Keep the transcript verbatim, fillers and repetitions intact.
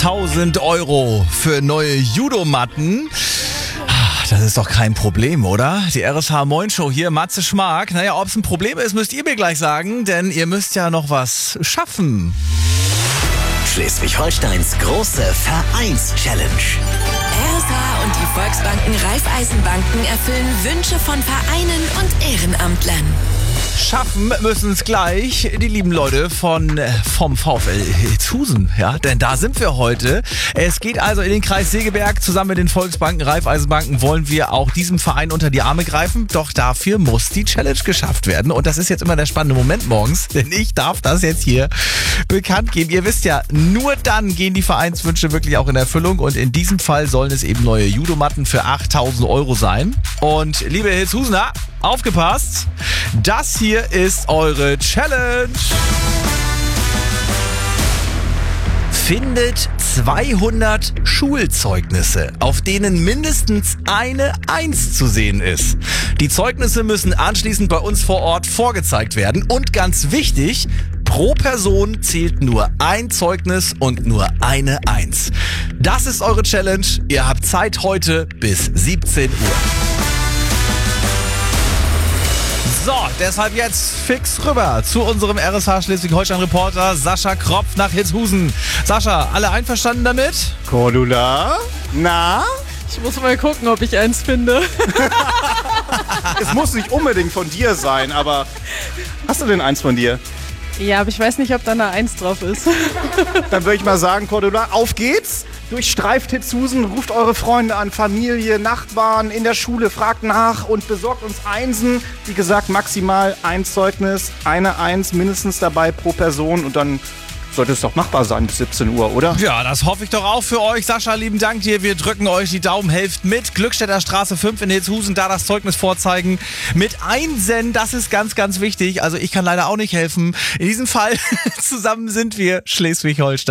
achttausend Euro für neue Judomatten. Das ist doch kein Problem, oder? Die R S H Moin Show hier, Matze Schmark. Naja, ob es ein Problem ist, müsst ihr mir gleich sagen, denn ihr müsst ja noch was schaffen. Schleswig-Holsteins große Vereins-Challenge. R S H und die Volksbanken Raiffeisenbanken erfüllen Wünsche von Vereinen und Ehrenamtlern. Schaffen müssen es gleich die lieben Leute von vom VfL Ilzhusen, ja, denn da sind wir heute. Es geht also in den Kreis Segeberg. Zusammen mit den Volksbanken, Raiffeisenbanken wollen wir auch diesem Verein unter die Arme greifen. Doch dafür muss die Challenge geschafft werden. Und das ist jetzt immer der spannende Moment morgens, denn ich darf das jetzt hier bekannt geben. Ihr wisst ja, nur dann gehen die Vereinswünsche wirklich auch in Erfüllung. Und in diesem Fall sollen es eben neue Judomatten für achttausend Euro sein. Und liebe Ilzhusener, aufgepasst! Das hier ist eure Challenge. Findet zweihundert Schulzeugnisse, auf denen mindestens eine Eins zu sehen ist. Die Zeugnisse müssen anschließend bei uns vor Ort vorgezeigt werden. Und ganz wichtig, pro Person zählt nur ein Zeugnis und nur eine Eins. Das ist eure Challenge. Ihr habt Zeit heute bis siebzehn Uhr. So, deshalb jetzt fix rüber zu unserem R S H Schleswig-Holstein-Reporter Sascha Kropf nach Ilzhusen. Sascha, alle einverstanden damit? Cordula? Na? Ich muss mal gucken, ob ich eins finde. Es muss nicht unbedingt von dir sein, aber hast du denn eins von dir? Ja, aber ich weiß nicht, ob da eine Eins drauf ist. Dann würde ich mal sagen, Cordula, auf geht's! Durchstreift Ilzhusen, ruft eure Freunde an, Familie, Nachbarn, in der Schule, fragt nach und besorgt uns Einsen. Wie gesagt, maximal ein Zeugnis, eine Eins mindestens dabei pro Person und dann sollte es doch machbar sein bis siebzehn Uhr, oder? Ja, das hoffe ich doch auch für euch. Sascha, lieben Dank dir. Wir drücken euch die Daumen. Helft mit. Glückstädter Straße fünf in Ilzhusen, da das Zeugnis vorzeigen. Mit Einsen, das ist ganz, ganz wichtig. Also ich kann leider auch nicht helfen. In diesem Fall zusammen sind wir Schleswig-Holstein.